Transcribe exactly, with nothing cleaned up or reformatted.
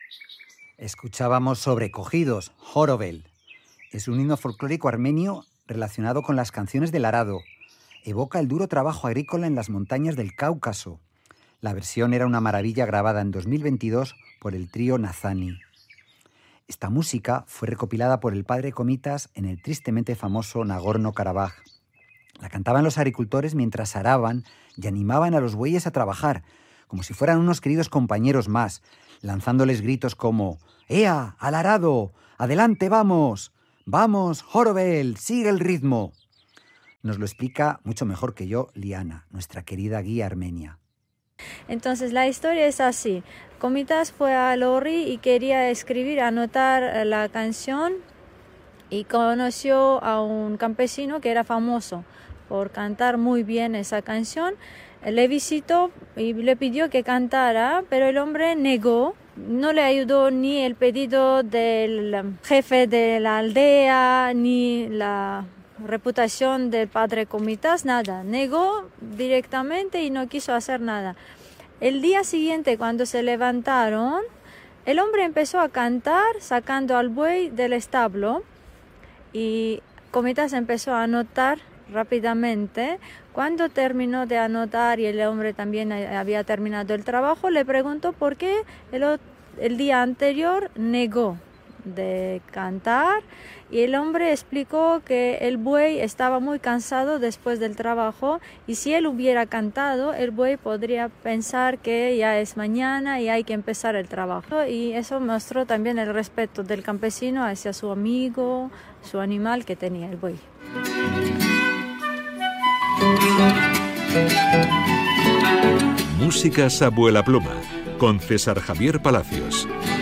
Escuchábamos Sobrecogidos, Jorovel. Es un himno folclórico armenio relacionado con las canciones del arado. Evoca el duro trabajo agrícola en las montañas del Cáucaso. La versión era una maravilla grabada en dos mil veintidós por el trío Nazani. Esta música fue recopilada por el padre Comitas en el tristemente famoso Nagorno-Karabaj. La cantaban los agricultores mientras araban y animaban a los bueyes a trabajar, como si fueran unos queridos compañeros más, lanzándoles gritos como «¡Ea, al arado! ¡Adelante, vamos! ¡Vamos, Jorovel! ¡Sigue el ritmo!». Nos lo explica mucho mejor que yo Liana, nuestra querida guía armenia. Entonces la historia es así. Comitas fue a Lorri y quería escribir, anotar la canción, y conoció a un campesino que era famoso por cantar muy bien esa canción. Le visitó y le pidió que cantara, pero el hombre negó. No le ayudó ni el pedido del jefe de la aldea, ni la reputación del padre Comitas, nada. Negó directamente y no quiso hacer nada. El día siguiente, cuando se levantaron, el hombre empezó a cantar sacando al buey del establo, y Comitas empezó a anotar rápidamente. Cuando terminó de anotar y el hombre también había terminado el trabajo, le preguntó por qué el, el día anterior negó de cantar, y el hombre explicó que el buey estaba muy cansado después del trabajo, y si él hubiera cantado, el buey podría pensar que ya es mañana y hay que empezar el trabajo. Y eso mostró también el respeto del campesino hacia su amigo, su animal que tenía el buey. Músicas Abuela Pluma, con César Javier Palacios.